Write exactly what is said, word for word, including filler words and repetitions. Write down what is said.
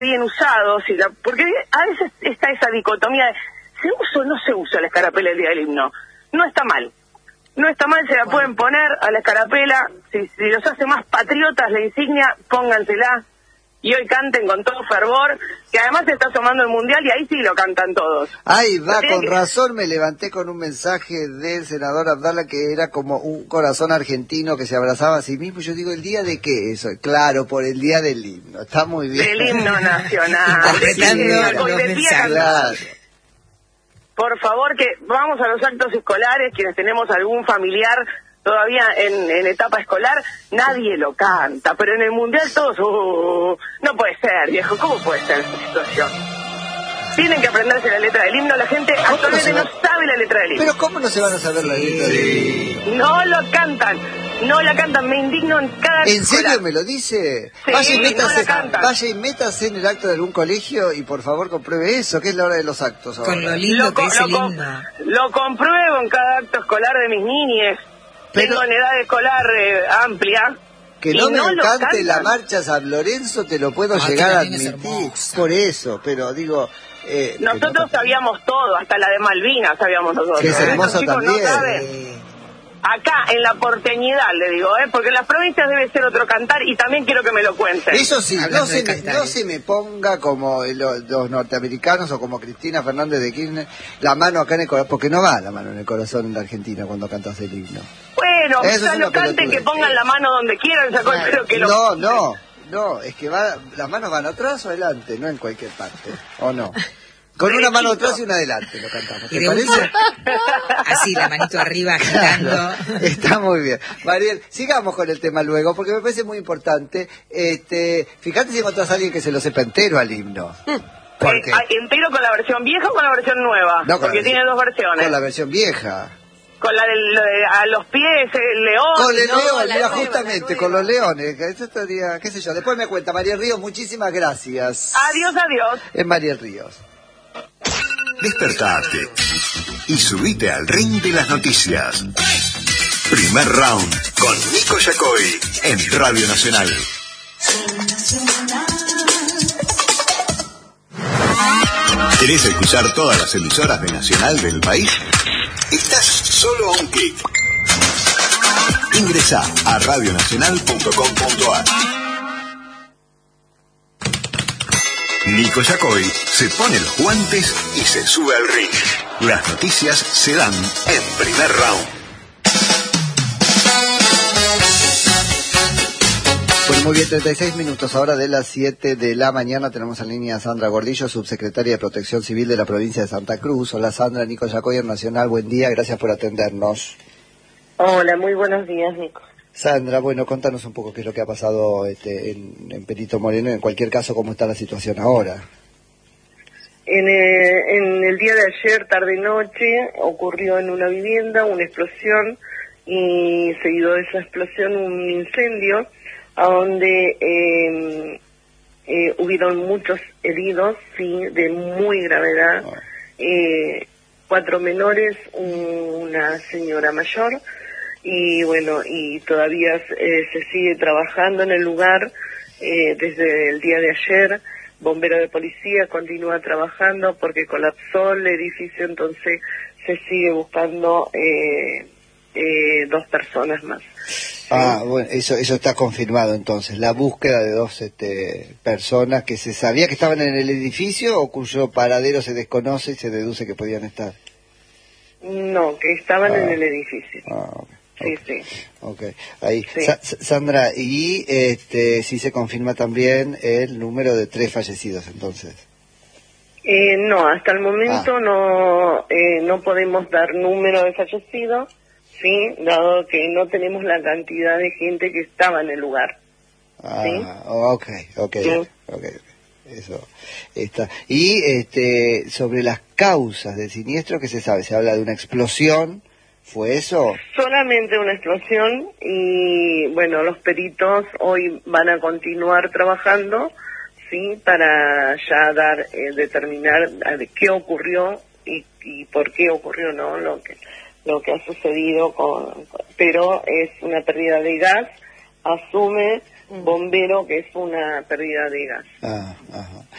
bien usados, y la, porque a veces está esa dicotomía de ¿se usa o no se usa la escarapela el día del himno? No está mal. No está mal, se la bueno. pueden poner a la escarapela. Si, si los hace más patriotas la insignia, póngansela. Y hoy canten con todo fervor, que además se está asomando el Mundial y ahí sí lo cantan todos. Ay, va, con que... razón me levanté con un mensaje del senador Abdala que era como un corazón argentino que se abrazaba a sí mismo. Yo digo, ¿el día de qué eso? Claro, por el día del himno. Está muy bien. Del himno nacional. Claro. Por favor, que vamos a los actos escolares, quienes tenemos algún familiar todavía en, en etapa escolar, nadie lo canta, pero en el Mundial todos, uh, no puede ser, viejo, ¿cómo puede ser esta situación? Tienen que aprenderse la letra del himno, la gente actualmente no, no sabe la letra del himno. Pero ¿cómo no se van a saber la letra del himno? No lo cantan, no la cantan, me indigno en cada ¿En serio escolar. me lo dice? Sí, vaya, y métase, no vaya y métase en el acto de algún colegio y por favor compruebe eso, que es la hora de los actos ahora. Con lo lindo lo, que es lo, el himno. Lo compruebo en cada acto escolar de mis niñes. Pero, tengo en edad escolar eh, amplia. Que no me no encante la marcha San Lorenzo, te lo puedo ah, llegar a admitir. Por eso, pero digo... Eh, nosotros no, sabíamos todo, hasta la de Malvinas sabíamos nosotros. Que es hermoso ¿eh? también. No saben. Acá, en la porteñidad, le digo, ¿eh? Porque en las provincias debe ser otro cantar y también quiero que me lo cuenten. Eso sí, no se, me, no se me ponga como los, los norteamericanos o como Cristina Fernández de Kirchner la mano acá en el corazón, porque no va la mano en el corazón en la Argentina cuando cantas el himno. Bueno, ya lo canten, que pongan la mano donde quieran, ya claro. creo que lo... No, no, no, es que va, las manos van atrás o adelante, no en cualquier parte, ¿o no? Con una mano atrás y una adelante lo cantamos, ¿te parece? Así, la manito arriba, agitando. Está muy bien. Mariel, sigamos con el tema luego, porque me parece muy importante. Este, fíjate si encontrás a alguien que se lo sepa entero al himno. ¿Por qué? Eh, ¿Entero con la versión vieja o con la versión nueva? No, porque tiene dos versiones. Con la versión vieja. Con la de, de a los pies, el león. Con el no, león, mira, nueva, justamente, con los leones. Eso estaría, qué sé yo. Después me cuenta. Mariel Ríos, muchísimas gracias. Adiós, adiós. Es Mariel Ríos. Despertate y subite al ring de las noticias. Primer round con Nico Yacoy en Radio Nacional. ¿Querés escuchar todas las emisoras de Nacional del país? Estás solo a un clic. Ingresá a radio nacional punto com punto a r. Nico Yacoy se pone los guantes y se sube al ring. Las noticias se dan en primer round. Pues muy bien, treinta y seis minutos ahora de las siete de la mañana. Tenemos en línea a Sandra Gordillo, subsecretaria de Protección Civil de la provincia de Santa Cruz. Hola Sandra, Nico Yacoy en Nacional, buen día, gracias por atendernos. Hola, muy buenos días, Nico. Sandra, bueno, contanos un poco qué es lo que ha pasado este, en, en Perito Moreno, en cualquier caso, cómo está la situación ahora. En, eh, en el día de ayer, tarde-noche, ocurrió en una vivienda una explosión y seguido de esa explosión un incendio a donde eh, eh, hubieron muchos heridos, sí, de muy gravedad, oh. eh, cuatro menores, un, una señora mayor. Y bueno, y todavía eh, se sigue trabajando en el lugar eh, desde el día de ayer. Bombero de policía continúa trabajando porque colapsó el edificio, entonces se sigue buscando eh, eh, dos personas más. Ah, bueno, eso eso está confirmado entonces, la búsqueda de dos este, personas que se sabía que estaban en el edificio o cuyo paradero se desconoce y se deduce que podían estar. No, que estaban ah. en el edificio. Ah, okay. Sí, okay. sí. Okay. Ahí. Sí. Sa Sandra, y este, sí se confirma también el número de tres fallecidos, entonces. Eh, no, hasta el momento ah. no eh, no podemos dar número de fallecidos, sí, dado que no tenemos la cantidad de gente que estaba en el lugar. Ah, ¿sí? okay, okay, sí. okay. Eso está. Y este, sobre las causas del siniestro, ¿qué se sabe? Se habla de una explosión. ¿Fue eso? Solamente una explosión y, bueno, los peritos hoy van a continuar trabajando, sí, para ya dar, eh, determinar qué ocurrió y, y por qué ocurrió, ¿no? Lo que, lo que ha sucedido con, pero es una pérdida de gas, asume bombero, que es una pérdida de gas. Ah, ajá.